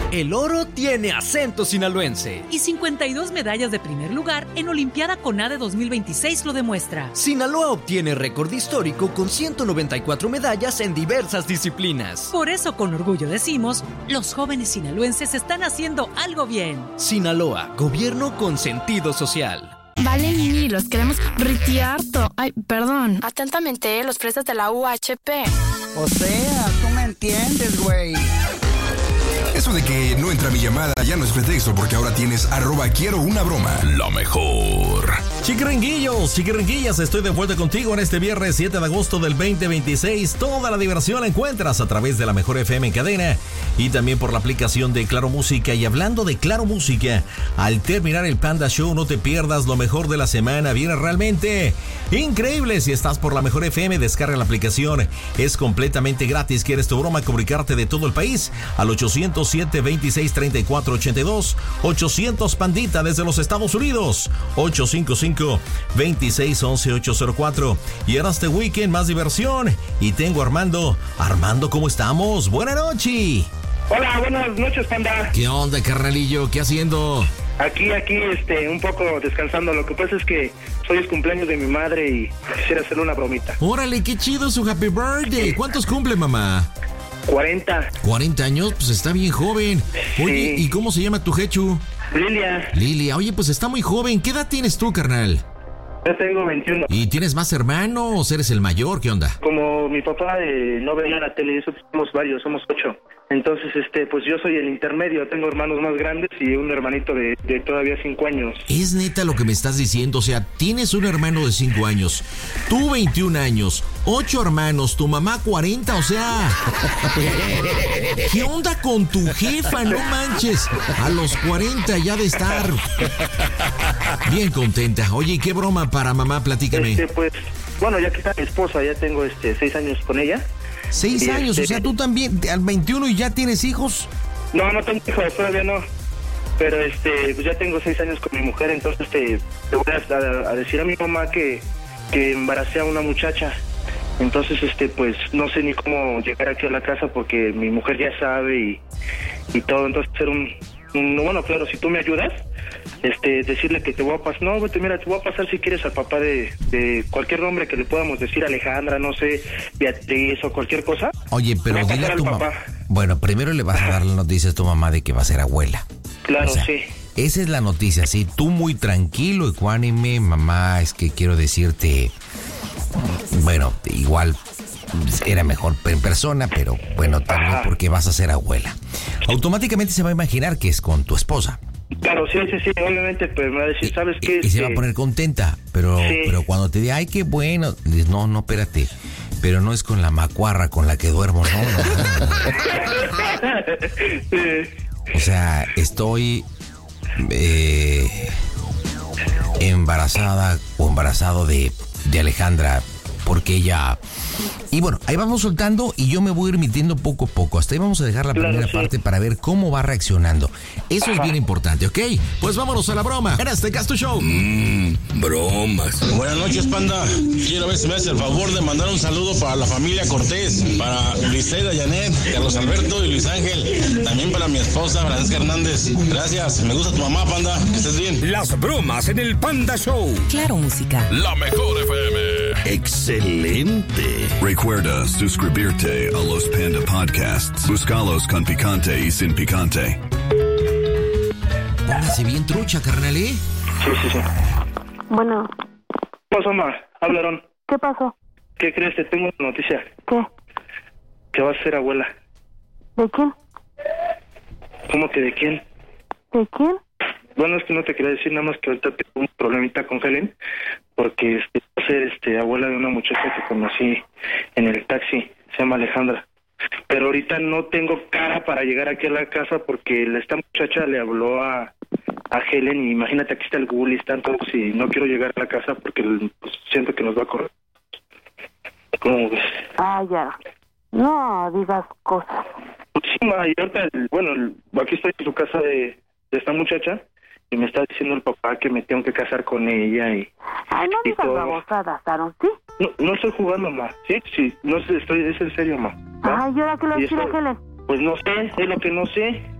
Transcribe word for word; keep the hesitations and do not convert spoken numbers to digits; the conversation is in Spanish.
El oro tiene acento sinaloense. Y cincuenta y dos medallas de primer lugar en Olimpiada CONADE dos mil veintiséis lo demuestra. Sinaloa obtiene récord histórico con ciento noventa y cuatro medallas en diversas disciplinas. Por eso, con orgullo decimos, los jóvenes sinaloenses están haciendo algo bien. Sinaloa, gobierno con sentido social. Vale, Niñi, los queremos ritiarto. Ay, perdón. Atentamente, los fresas de la U H P. O sea, tú me entiendes, güey. Eso de que no entra mi llamada ya no es pretexto, porque ahora tienes arroba quiero una broma. Lo mejor. Chiquiringuillos, chiquiringuillas, estoy de vuelta contigo en este viernes siete de agosto del veinte veintiséis. Toda la diversión la encuentras a través de la Mejor F M en cadena y también por la aplicación de Claro Música. Y hablando de Claro Música, al terminar el Panda Show no te pierdas lo mejor de la semana. Viene realmente increíble. Si estás por la Mejor F M, descarga la aplicación. Es completamente gratis. ¿Quieres tu broma? Comunicarte de todo el país al ochocientos siete, veintiséis, treinta y cuatro, ochenta y dos. ochocientos Pandita desde los Estados Unidos. ocho cinco cinco, veintiséis, once, ochocientos cuatro. Y ahora este weekend más diversión. Y tengo a Armando. Armando, ¿cómo estamos? Buenas noches. Hola, buenas noches, Panda. ¿Qué onda, carnalillo? ¿Qué haciendo? Aquí, aquí, este, un poco descansando. Lo que pasa es que hoy es cumpleaños de mi madre y quisiera hacerle una bromita. Órale, qué chido su happy birthday. ¿Cuántos cumple, mamá? cuarenta. cuarenta años, pues está bien joven. Oye, sí. ¿Y cómo se llama tu jechu? Lilia. Lilia, oye, pues está muy joven. ¿Qué edad tienes tú, carnal? Yo tengo veintiuno. ¿Y tienes más hermanos? ¿Eres el mayor? ¿Qué onda? Como mi papá eh, no veía la tele, eso somos varios, somos ocho. Entonces, este, pues yo soy el intermedio, tengo hermanos más grandes y un hermanito de, de todavía cinco años. Es neta lo que me estás diciendo, o sea, tienes un hermano de cinco años, tú veintiún años, ocho hermanos, tu mamá cuarenta, o sea... ¿Qué onda con tu jefa? No manches, a los cuarenta ya de estar bien contenta. Oye, ¿qué broma para mamá? Platícame. Este, pues, bueno, ya que está mi esposa, ya tengo este seis años con ella. Seis y años, este, o sea, tú también, al veintiuno y ya tienes hijos. No, no tengo hijos, todavía no. Pero este, pues ya tengo seis años con mi mujer, entonces te, te voy a, a decir a mi mamá que, que embaracé a una muchacha. Entonces, este, pues no sé ni cómo llegar aquí a la casa porque mi mujer ya sabe y, y todo. Entonces, hacer un, un, bueno, claro, si tú me ayudas, este, decirle que te voy a pasar, no, vete, mira, te voy a pasar si quieres al papá de, de cualquier nombre que le podamos decir, Alejandra, no sé, Beatriz o cualquier cosa. Oye, pero dile a tu mamá. Bueno, primero le vas a dar la noticia a tu mamá de que va a ser abuela. Claro, o sea, sí. Esa es la noticia, sí, tú muy tranquilo, ecuánime, mamá, es que quiero decirte, bueno, igual era mejor en persona, pero bueno, también Ajá. porque vas a ser abuela. Automáticamente se va a imaginar que es con tu esposa. Claro, sí, sí, sí, obviamente, pues me va a decir, ¿sabes qué? Y, y se va a poner contenta, pero sí. pero cuando te diga, ay, qué bueno, dices, no, no, espérate, pero no es con la macuarra con la que duermo, no, no, no. Sí. O sea, estoy eh, embarazada o embarazado de, de Alejandra, porque ella... Y bueno, ahí vamos soltando y yo me voy a ir metiendo poco a poco. Hasta ahí vamos a dejar la claro, primera sí. parte para ver cómo va reaccionando. Eso Ajá. es bien importante, ¿ok? Pues vámonos a la broma. En este Casto Show. Mmm, bromas. Buenas noches, Panda. Quiero ver si me hace el favor de mandar un saludo para la familia Cortés, para Luisela, Janet, Carlos Alberto y Luis Ángel. También para mi esposa, Francisca Hernández. Gracias. Me gusta tu mamá, Panda. Que estés bien. Las bromas en el Panda Show. Claro Música. La Mejor F M. Excelente. Recuerda suscribirte a los Panda Podcasts. Búscalos con picante y sin picante. Póngase bien trucha, carnal, ¿eh? Sí, sí, sí. Bueno. ¿Qué pasó, ma? Hablaron. ¿Qué pasó? ¿Qué crees? Te tengo una noticia. ¿Qué? Que vas a ser abuela. ¿De quién? ¿Cómo que de quién? ¿De quién? Bueno, es que no te quería decir, nada más que ahorita tengo un problemita con Helen, porque este, va a ser este, abuela de una muchacha que conocí en el taxi, se llama Alejandra. Pero ahorita no tengo cara para llegar aquí a la casa porque esta muchacha le habló a, a Helen y imagínate, aquí está el Google y están todos y no quiero llegar a la casa porque pues, siento que nos va a correr. ¿Cómo ves? Ah, ya. No digas cosas. Sí, ma, y ahorita, bueno, aquí estoy en su casa de, de esta muchacha y me está diciendo el papá que me tengo que casar con ella y... Ay, no digas babosadas, Aaron, ¿sí? No, no estoy jugando, ma. Sí, sí, no sé, estoy, es en serio, ma. Ay, ¿y ahora qué le decía a Helen? Pues no sé, es lo que no sé.